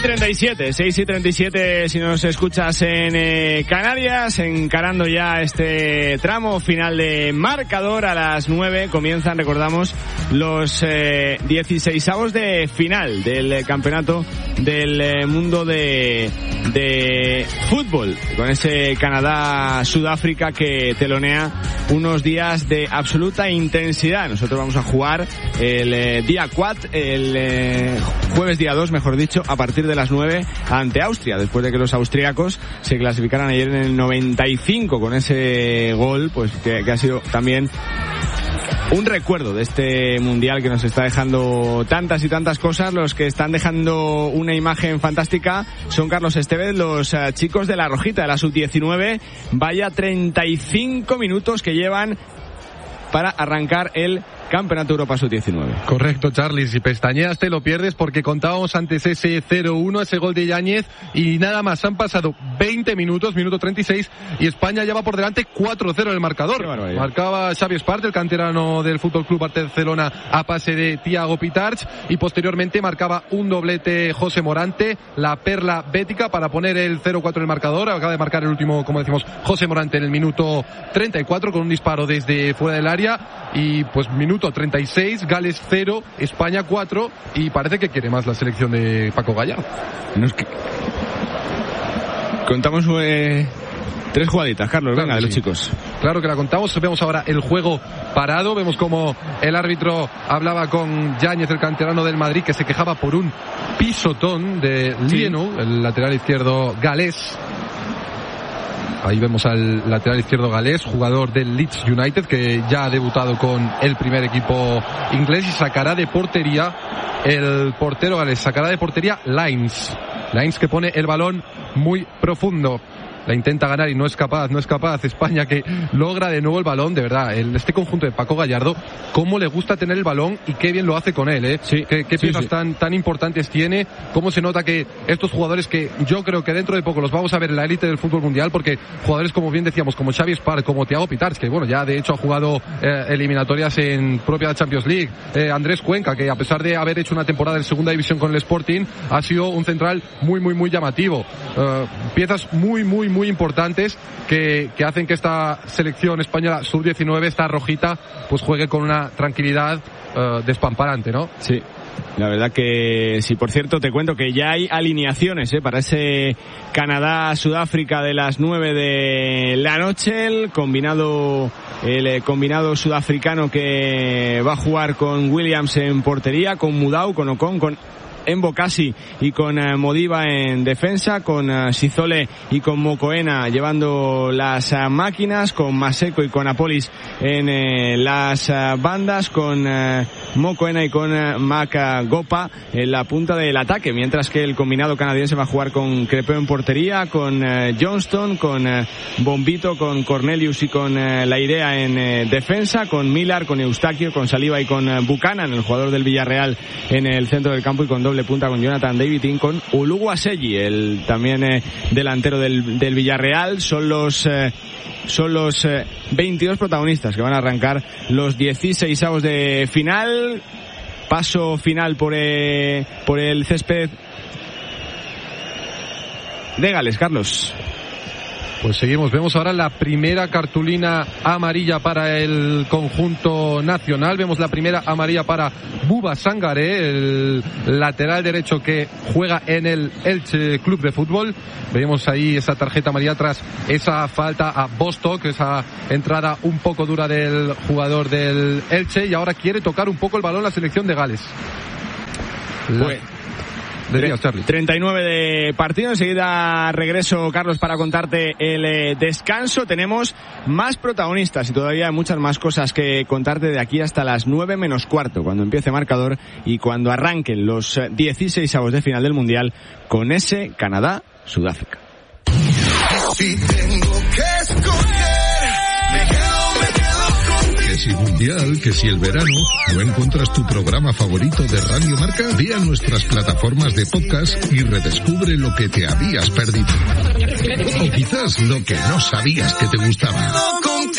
6:37 si nos escuchas en Canarias, encarando ya este tramo final de marcador. A las 9 comienzan, recordamos, los 16avos de final del campeonato del mundo de fútbol, con ese Canadá-Sudáfrica que telonea unos días de absoluta intensidad. Nosotros vamos a jugar el día 4, el jueves día 2, mejor dicho, a partir de las 9 ante Austria, después de que los austríacos se clasificaran ayer en el 95 con ese gol, pues que ha sido también un recuerdo de este mundial que nos está dejando tantas y tantas cosas. Los que están dejando una imagen fantástica son Carlos Estevez, los chicos de la Rojita, de la Sub-19. Vaya 35 minutos que llevan para arrancar el Campeonato Europa Sub-19. Correcto, Charlie, si pestañeas te lo pierdes porque contábamos antes ese 0-1, ese gol de Yáñez, y nada más, han pasado 20 minutos, minuto 36, y España ya va por delante 4-0 en el marcador. Marcaba Xavi Espart, el canterano del FC Barcelona, a pase de Thiago Pitarch, y posteriormente marcaba un doblete José Morante, la perla bética, para poner el 0-4 en el marcador. Acaba de marcar el último, como decimos, José Morante en el minuto 34 con un disparo desde fuera del área, y pues minuto 36, Gales 0, España 4, y parece que quiere más la selección de Paco Gallardo. Contamos 3 jugaditas, Carlos, claro, venga, de los chicos. Claro que la contamos. Vemos ahora el juego parado, vemos como el árbitro hablaba con Yáñez, el canterano del Madrid, que se quejaba por un pisotón de Lienu, el lateral izquierdo galés. Ahí vemos al lateral izquierdo galés, jugador del Leeds United, que ya ha debutado con el primer equipo inglés, y sacará de portería el portero galés, sacará de portería Lines, que pone el balón muy profundo. La intenta ganar y no es capaz. España, que logra de nuevo el balón. De verdad, este conjunto de Paco Gallardo, cómo le gusta tener el balón y qué bien lo hace con él, Sí, qué piezas tan importantes tiene. Cómo se nota que estos jugadores, que yo creo que dentro de poco los vamos a ver en la élite del fútbol mundial, porque jugadores, como bien decíamos, como Xavi Espart, como Thiago Pitarch, que bueno, ya de hecho ha jugado eliminatorias en propia Champions League, Andrés Cuenca, que a pesar de haber hecho una temporada en segunda división con el Sporting, ha sido un central muy llamativo. Piezas muy importantes que hacen que esta selección española sub-19, esta rojita, pues juegue con una tranquilidad despamparante, ¿no? Sí. La verdad que sí. Por cierto, te cuento que ya hay alineaciones para ese Canadá-Sudáfrica de las 9 de la noche. El combinado sudafricano que va a jugar con Williams en portería, con Mudau, con Ocon, con Embocasi y con Modiba en defensa, con Sizole y con Mokoena llevando las máquinas, con Maseko y con Apolis en las bandas, con Mokoena y con Makagopa en la punta del ataque, mientras que el combinado canadiense va a jugar con Crepeo en portería, con Johnston, con Bombito, con Cornelius y con La Idea en defensa, con Millar, con Eustaquio, con Saliba y con Buchanan, el jugador del Villarreal, en el centro del campo, y con doble punta con Jonathan Davidin, con Uluwaseyi, el también delantero del Villarreal. Son los 22 protagonistas que van a arrancar los 16avos de final. Paso final por el césped de Gales, Carlos. Pues seguimos, vemos ahora la primera cartulina amarilla para el conjunto nacional. Vemos la primera amarilla para Buba Sangaré, el lateral derecho que juega en el Elche Club de Fútbol. Vemos ahí esa tarjeta amarilla tras esa falta a Bostock, esa entrada un poco dura del jugador del Elche, y ahora quiere tocar un poco el balón la selección de Gales. 39 de partido. Enseguida regreso, Carlos, para contarte el descanso. Tenemos más protagonistas y todavía muchas más cosas que contarte de aquí hasta las 9 menos cuarto, cuando empiece marcador y cuando arranquen los 16avos de final del Mundial con ese Canadá-Sudáfrica. Si tengo que escoger, me quedo Que si Mundial, que si el verano, ¿no encuentras tu programa favorito de Radio Marca? Ve a nuestras plataformas de podcast y redescubre lo que te habías perdido. O quizás lo que no sabías que te gustaba.